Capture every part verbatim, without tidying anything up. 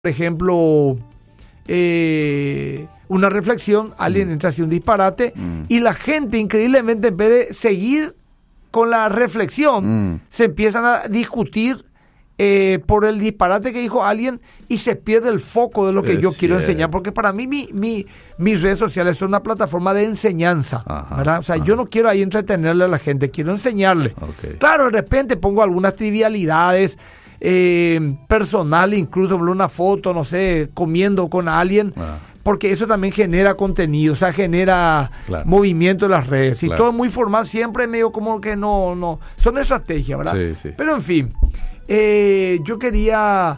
por ejemplo, eh, una reflexión, alguien mm. entra así un disparate, mm. y la gente, increíblemente, en vez de seguir con la reflexión, mm. se empiezan a discutir eh, por el disparate que dijo alguien y se pierde el foco de lo que es yo quiero cierto. enseñar, porque para mí mi, mi, mis redes sociales son una plataforma de enseñanza, ajá, ¿verdad? O sea, ajá. yo no quiero ahí entretenerle a la gente, quiero enseñarle. Okay. Claro, de repente pongo algunas trivialidades, Eh, personal, incluso una foto, no sé, comiendo con alguien, ah. porque eso también genera contenido, o sea, genera claro. movimiento en las redes. Claro. Y todo muy formal, siempre medio como que no, no, son estrategias, ¿verdad? Sí, sí. Pero en fin, eh, yo quería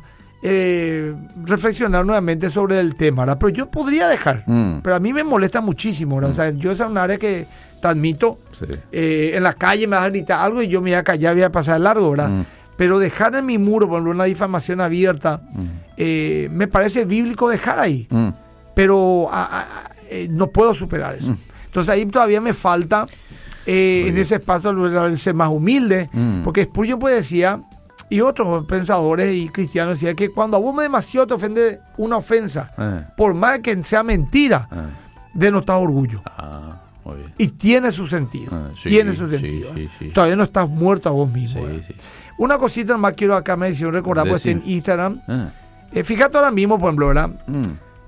eh, reflexionar nuevamente sobre el tema, ¿verdad? Pero yo podría dejar, mm. pero a mí me molesta muchísimo, ¿verdad? Mm. O sea, yo esa es un área que te admito, sí. eh, en la calle me vas a gritar algo y yo me voy a callar, voy a pasar de largo, ¿verdad? Mm. Pero dejar en mi muro, por ejemplo, una difamación abierta, mm. eh, me parece bíblico dejar ahí. Mm. Pero a, a, eh, no puedo superar eso. Mm. Entonces ahí todavía me falta, eh, en ese espacio, el ser más humilde. Mm. Porque Spurgeon pues decía, y otros pensadores y cristianos decían que cuando a vos demasiado te ofende una ofensa, eh. por más que sea mentira, eh. denota orgullo. Ah. Muy bien. Y tiene su sentido. Ah, sí, tiene su sentido. Sí, sí, sí. Todavía no estás muerto a vos mismo. Sí, sí. Una cosita más quiero acá me hicieron recordar, pues en Instagram. Ah. Eh, fíjate ahora mismo, por ejemplo, ¿verdad? Mm.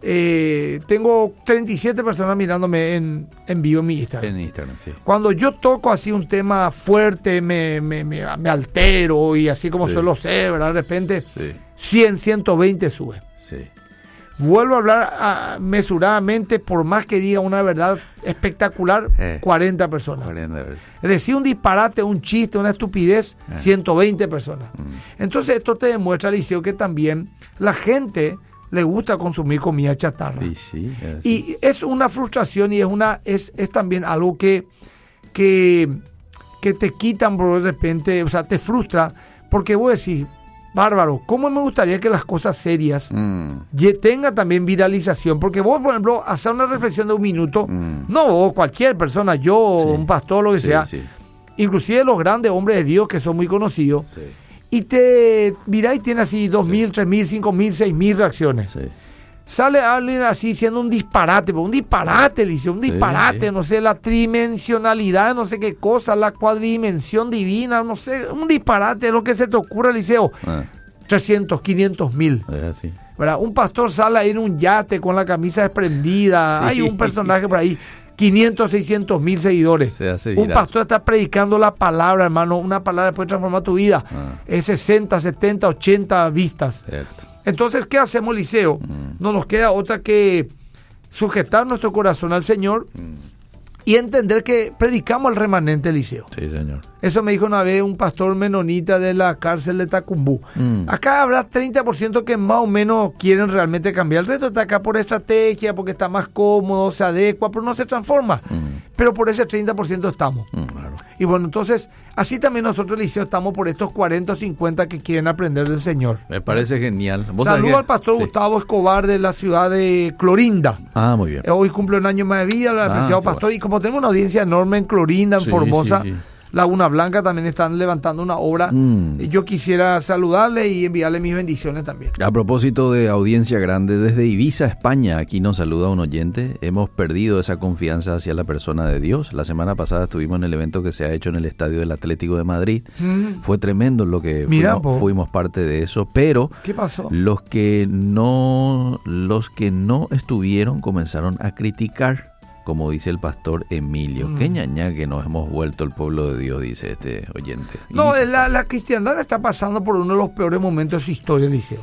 Eh, tengo treinta y siete personas mirándome en, en vivo en mi Instagram. En Instagram, sí. Cuando yo toco así un tema fuerte, me, me, me, me altero y así como sí. suelo ser, ¿verdad? De repente, sí. cien, ciento veinte sube. Sí. Vuelvo a hablar a, mesuradamente, por más que diga una verdad espectacular, eh, cuarenta personas. cuarenta. Es decir, un disparate, un chiste, una estupidez, eh. ciento veinte personas. Mm. Entonces esto te demuestra, Liceo, que también la gente le gusta consumir comida chatarra. Sí, sí, es y es una frustración y es una es, es también algo que, que, que te quitan por de repente, o sea, te frustra, porque vos decís, bárbaro, ¿cómo me gustaría que las cosas serias mm. tengan también viralización? Porque vos, por ejemplo, hacer una reflexión de un minuto, mm. no vos, cualquier persona, yo, sí. un pastor, lo que sí, sea, sí. inclusive los grandes hombres de Dios que son muy conocidos, sí. y te mirá y tiene así dos mil, tres mil, cinco mil, seis mil reacciones. Sí. Sale alguien así siendo un disparate, un disparate, Eliseo, un disparate, sí, sí. no sé, la tridimensionalidad, no sé qué cosa, la cuadridimensión divina, no sé, un disparate, lo que se te ocurra, Eliseo. Ah. trescientos, quinientos mil. Sí. ¿Verdad? Un pastor sale ahí en un yate con la camisa desprendida, sí. hay un personaje por ahí, quinientos, seiscientos mil seguidores. Un pastor está predicando la palabra, hermano, una palabra puede transformar tu vida. Ah. Es sesenta, setenta, ochenta vistas. Cierto. Entonces, ¿qué hacemos, Liceo? Mm. No nos queda otra que sujetar nuestro corazón al Señor mm. y entender que predicamos al remanente, Liceo. Sí, señor. Eso me dijo una vez un pastor menonita de la cárcel de Tacumbú. Mm. Acá habrá treinta por ciento que más o menos quieren realmente cambiar. El resto está acá por estrategia, porque está más cómodo, se adecua, pero no se transforma. Mm. Pero por ese treinta por ciento estamos. Mm, claro. Y bueno, entonces, así también nosotros, Liceo, estamos por estos cuarenta o cincuenta que quieren aprender del Señor. Me parece genial. Saludo al pastor sí. Gustavo Escobar de la ciudad de Clorinda. Ah, muy bien. Hoy cumple un año más de vida, el ah, apreciado pastor. Bueno. Y como tenemos una audiencia enorme en Clorinda, en sí, Formosa, sí, sí. Laguna Blanca, también están levantando una obra. Mm. Yo quisiera saludarle y enviarle mis bendiciones también. A propósito de audiencia grande, desde Ibiza, España, aquí nos saluda un oyente. Hemos perdido esa confianza hacia la persona de Dios. La semana pasada estuvimos en el evento que se ha hecho en el Estadio del Atlético de Madrid. Mm. Fue tremendo lo que Mira, fuimos, fuimos parte de eso, pero ¿qué pasó? Los que no, los que no estuvieron comenzaron a criticar. Como dice el pastor Emilio. Mm. Qué ñaña que nos hemos vuelto el pueblo de Dios, dice este oyente. No, la, la cristiandad está pasando por uno de los peores momentos de su historia, Liceo.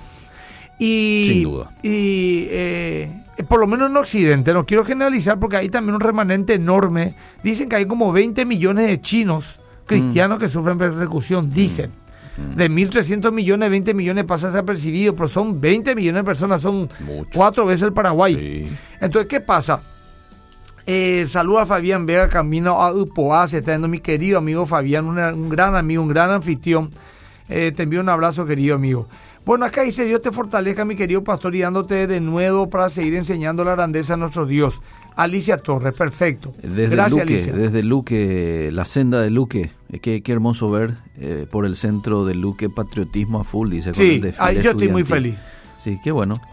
Y, sin duda. Y eh, por lo menos en Occidente, no quiero generalizar porque hay también un remanente enorme. Dicen que hay como veinte millones de chinos cristianos mm. que sufren persecución, dicen. Mm. De mil trescientos millones, veinte millones pasan desapercibidos, pero son veinte millones de personas, son mucho. Cuatro veces el Paraguay. Sí. Entonces, ¿qué pasa? Eh, saludo a Fabián Vega, camino a Upoá, se está yendo mi querido amigo Fabián, una, un gran amigo, un gran anfitrión. Eh, te envío un abrazo, querido amigo. Bueno, acá dice, Dios te fortalezca, mi querido pastor, y dándote de nuevo para seguir enseñando la grandeza de nuestro Dios. Alicia Torres, perfecto. Desde Gracias, Luque, Alicia. Desde Luque, la senda de Luque. Qué, qué hermoso ver eh, por el centro de Luque, patriotismo a full, dice. Sí, con el desfile yo estoy muy feliz. Sí, qué bueno.